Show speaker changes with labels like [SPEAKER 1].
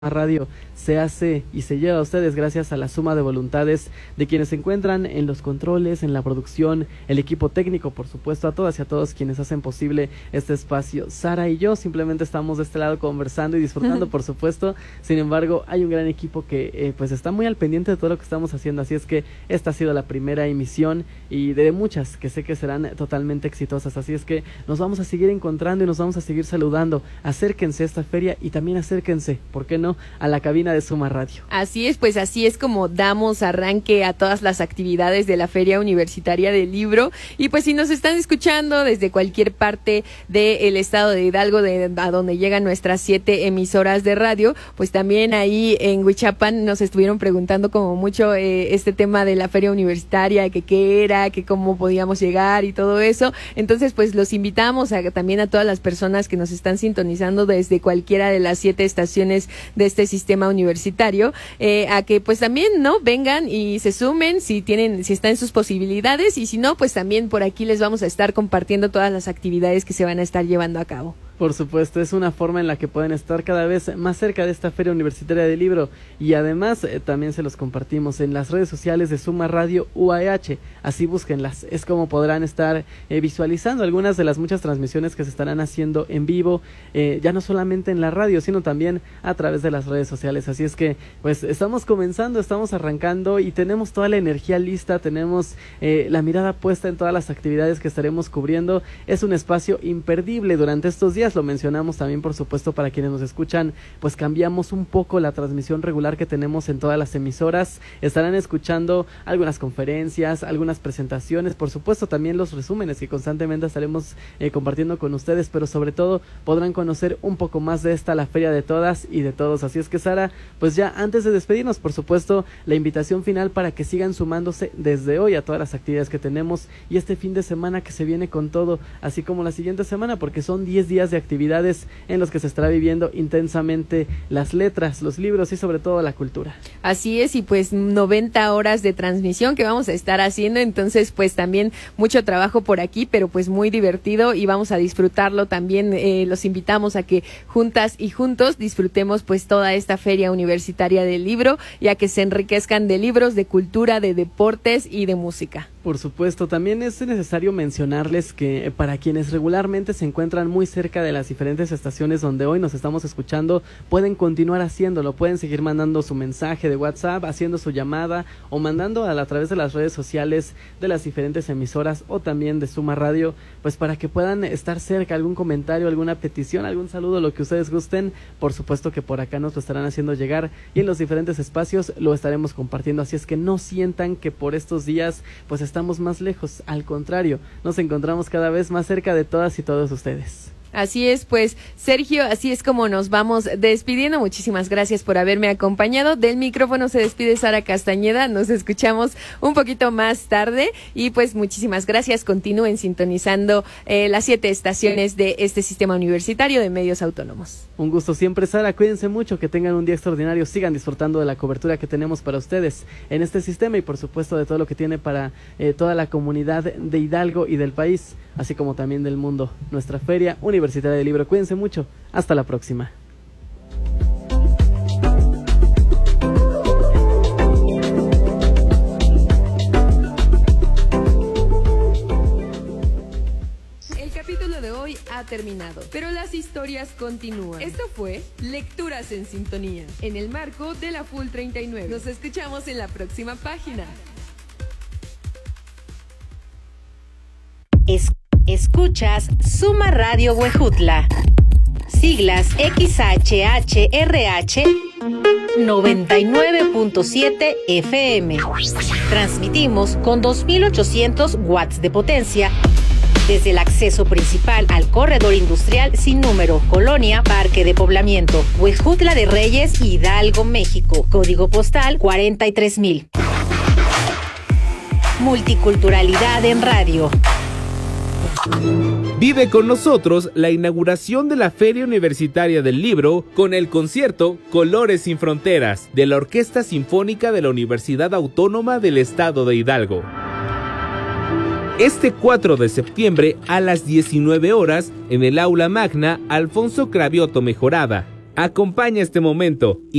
[SPEAKER 1] Radio se hace y se lleva a ustedes gracias a la suma de voluntades de quienes se encuentran en los controles, en la producción, el equipo técnico, por supuesto, a todas y a todos quienes hacen posible este espacio. Sara y yo simplemente estamos de este lado conversando y disfrutando, por supuesto. Sin embargo, hay un gran equipo que pues está muy al pendiente de todo lo que estamos haciendo, así es que esta ha sido la primera emisión y de muchas que sé que serán totalmente exitosas, así es que nos vamos a seguir encontrando y nos vamos a seguir saludando. Acérquense a esta feria y también acérquense, ¿por qué no?, a la cabina de Suma Radio.
[SPEAKER 2] Así es, pues así es como damos arranque a todas las actividades de la Feria Universitaria del Libro. Y pues si nos están escuchando desde cualquier parte del estado de Hidalgo, a donde llegan nuestras 7 emisoras de radio, pues también ahí en Huichapan nos estuvieron preguntando como mucho este tema de la Feria Universitaria, que qué era, que cómo podíamos llegar y todo eso. Entonces pues los invitamos también a todas las personas que nos están sintonizando desde cualquiera de las 7 estaciones de este sistema universitario, a que pues también no vengan y se sumen si están en sus posibilidades, y si no, pues también por aquí les vamos a estar compartiendo todas las actividades que se van a estar llevando a cabo.
[SPEAKER 1] Por supuesto, es una forma en la que pueden estar cada vez más cerca de esta Feria Universitaria del Libro, y además también se los compartimos en las redes sociales de Suma Radio UAH, así búsquenlas, es como podrán estar visualizando algunas de las muchas transmisiones que se estarán haciendo en vivo, ya no solamente en la radio, sino también a través de las redes sociales, así es que pues estamos comenzando, estamos arrancando y tenemos toda la energía lista, tenemos la mirada puesta en todas las actividades que estaremos cubriendo. Es un espacio imperdible durante estos días. Lo mencionamos también, por supuesto, para quienes nos escuchan, pues cambiamos un poco la transmisión regular que tenemos en todas las emisoras. Estarán escuchando algunas conferencias, algunas presentaciones, por supuesto también los resúmenes que constantemente estaremos compartiendo con ustedes, pero sobre todo podrán conocer un poco más de la feria de todas y de todos. Así es que, Sara, pues ya antes de despedirnos, por supuesto, la invitación final para que sigan sumándose desde hoy a todas las actividades que tenemos y este fin de semana que se viene con todo, así como la siguiente semana, porque son 10 días de actividades en los que se estará viviendo intensamente las letras, los libros y sobre todo la cultura.
[SPEAKER 2] Así es, y pues 90 horas de transmisión que vamos a estar haciendo, entonces pues también mucho trabajo por aquí, pero pues muy divertido y vamos a disfrutarlo también. Los invitamos a que juntas y juntos disfrutemos pues toda esta Feria Universitaria del Libro y a que se enriquezcan de libros, de cultura, de deportes y de música.
[SPEAKER 1] Por supuesto, también es necesario mencionarles que para quienes regularmente se encuentran muy cerca de las diferentes estaciones donde hoy nos estamos escuchando, pueden continuar haciéndolo, pueden seguir mandando su mensaje de WhatsApp, haciendo su llamada o mandando a través de las redes sociales de las diferentes emisoras o también de Suma Radio, pues para que puedan estar cerca, algún comentario, alguna petición, algún saludo, lo que ustedes gusten, por supuesto que por acá nos lo estarán haciendo llegar y en los diferentes espacios lo estaremos compartiendo, así es que no sientan que por estos días pues estamos más lejos, al contrario, nos encontramos cada vez más cerca de todas y todos ustedes.
[SPEAKER 2] Así es, pues Sergio, así es como nos vamos despidiendo. Muchísimas gracias por haberme acompañado. Del micrófono se despide Sara Castañeda, nos escuchamos un poquito más tarde y pues muchísimas gracias. Continúen sintonizando las 7 estaciones de este sistema universitario de medios autónomos.
[SPEAKER 1] Un gusto siempre, Sara, cuídense mucho, que tengan un día extraordinario, sigan disfrutando de la cobertura que tenemos para ustedes en este sistema y por supuesto de todo lo que tiene para toda la comunidad de Hidalgo y del país, así como también del mundo. Nuestra Feria Universitaria del Libro. Cuídense mucho. Hasta la próxima.
[SPEAKER 2] El capítulo de hoy ha terminado, pero las historias continúan. Esto fue Lecturas en Sintonía, en el marco de la Full 39. Nos escuchamos en la próxima página.
[SPEAKER 3] Escuchas Suma Radio Huejutla, siglas XHHRH 99.7 FM. Transmitimos con 2800 watts de potencia desde el acceso principal al corredor industrial sin número, Colonia Parque de Poblamiento, Huejutla de Reyes, Hidalgo, México. Código postal 43000. Multiculturalidad en radio.
[SPEAKER 4] Vive con nosotros la inauguración de la Feria Universitaria del Libro con el concierto Colores sin Fronteras de la Orquesta Sinfónica de la Universidad Autónoma del Estado de Hidalgo. Este 4 de septiembre a las 19 horas en el Aula Magna Alfonso Cravioto Mejorada. Acompaña este momento y